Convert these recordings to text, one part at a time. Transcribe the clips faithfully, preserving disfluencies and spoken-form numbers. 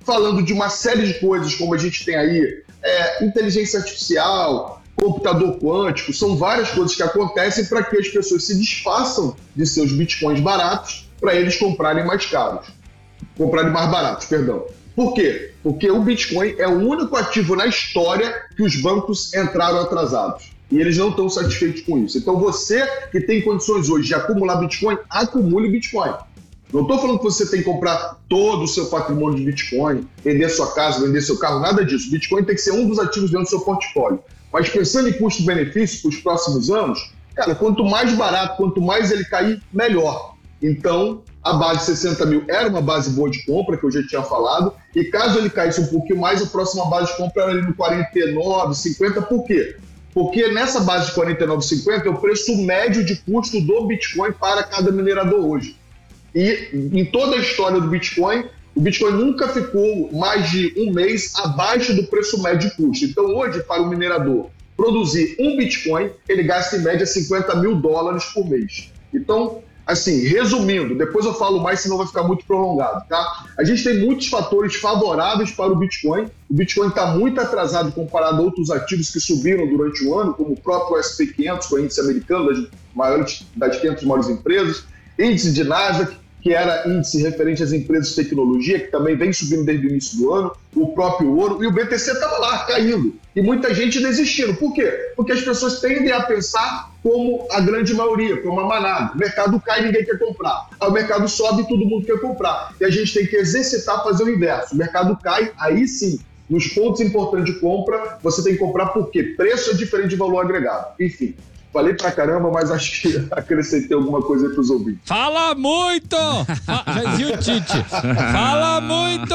falando de uma série de coisas, como a gente tem aí, é, inteligência artificial, computador quântico, são várias coisas que acontecem para que as pessoas se desfaçam de seus bitcoins baratos para eles comprarem mais caros. Comprarem mais baratos, perdão. Por quê? Porque o Bitcoin é o único ativo na história que os bancos entraram atrasados. E eles não estão satisfeitos com isso. Então você que tem condições hoje de acumular Bitcoin, acumule Bitcoin. Não estou falando que você tem que comprar todo o seu patrimônio de Bitcoin, vender sua casa, vender seu carro, nada disso. Bitcoin tem que ser um dos ativos dentro do seu portfólio. Mas pensando em custo-benefício para os próximos anos, cara, quanto mais barato, quanto mais ele cair, melhor. Então, a base de sessenta mil era uma base boa de compra, que eu já tinha falado, e caso ele caísse um pouquinho mais, a próxima base de compra era ali no quarenta e nove, cinquenta. Por quê? Porque nessa base de quarenta e nove, cinquenta é o preço médio de custo do Bitcoin para cada minerador hoje. E em toda a história do Bitcoin, o Bitcoin nunca ficou mais de um mês abaixo do preço médio de custo. Então hoje, para o minerador produzir um Bitcoin, ele gasta em média cinquenta mil dólares por mês. Então, assim, resumindo, depois eu falo mais, senão vai ficar muito prolongado, tá? A gente tem muitos fatores favoráveis para o Bitcoin. O Bitcoin está muito atrasado comparado a outros ativos que subiram durante o ano, como o próprio S and P quinhentos, que é o índice americano das, maiores, das quinhentas maiores empresas, índice de Nasdaq, que era índice referente às empresas de tecnologia, que também vem subindo desde o início do ano, o próprio ouro, e o B T C estava lá, caindo. E muita gente desistindo. Por quê? Porque as pessoas tendem a pensar como a grande maioria, como a manada. O mercado cai e ninguém quer comprar. Aí o mercado sobe e todo mundo quer comprar. E a gente tem que exercitar, fazer o inverso. O mercado cai, aí sim, nos pontos importantes de compra, você tem que comprar por quê? Preço é diferente de valor agregado. Enfim. Falei pra caramba, mas acho que acrescentei alguma coisa aí pros ouvintes. Fala muito! Fa- Já dizia o Tite. Fala muito!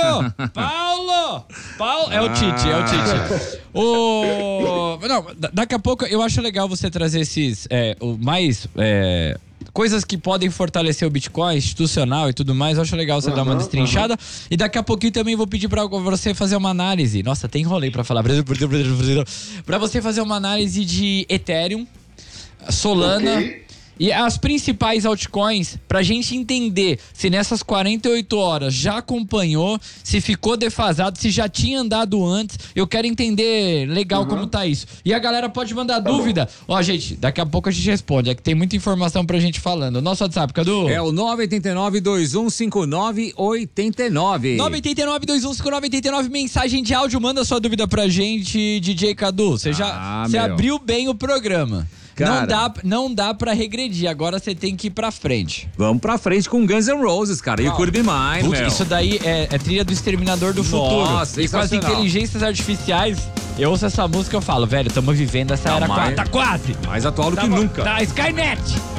Paulo! Paulo! É o Tite, é o Tite. O... Não, daqui a pouco eu acho legal você trazer esses... É, o mais... É... Coisas que podem fortalecer o Bitcoin institucional e tudo mais, eu acho legal você uhum, dar uma destrinchada. Uhum. E daqui a pouquinho também vou pedir pra você fazer uma análise. Nossa, tem enrolei pra falar. Pra você fazer uma análise de Ethereum, Solana, okay, e as principais altcoins, pra gente entender se nessas quarenta e oito horas já acompanhou, se ficou defasado, se já tinha andado antes. Eu quero entender legal uhum. como tá isso. E a galera pode mandar tá dúvida. Ó, gente, daqui a pouco a gente responde. É que tem muita informação pra gente falando. Nosso WhatsApp, Cadu? É o nove oito nove, dois um cinco nove, oito nove. nove oito nove, dois um cinco nove, oito nove. Mensagem de áudio, manda sua dúvida pra gente, D J Cadu. Você já ah, você abriu bem o programa. Cara, não dá, não dá pra regredir, agora você tem que ir pra frente. Vamos pra frente com Guns N' Roses, cara, e o Curb Mine, Putz, isso daí é, é trilha do Exterminador do Nossa, Futuro. E com as inteligências artificiais, eu ouço essa música e eu falo, velho, estamos vivendo essa não, era mais, quase, tá quase. Mais atual do tá que bom, nunca. Tá, Skynet.